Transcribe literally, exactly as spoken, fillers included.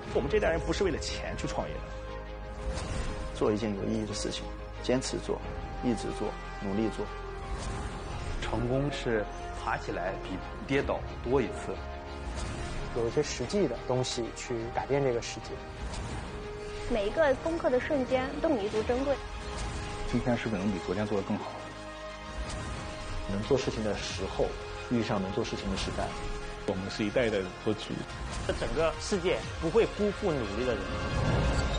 我们这代人不是为了钱去创业的， 做一件有意义的事情，坚持做，一直做，努力做。 成功是爬起来比跌倒多一次。 有一些实际的东西去改变这个世界。 每一个攻克的瞬间都弥足珍贵。 今天是不是能比昨天做得更好？ 能做事情的时候遇上能做事情的时代。 我们是一代一代的做局。 这整个世界不会辜负努力的人。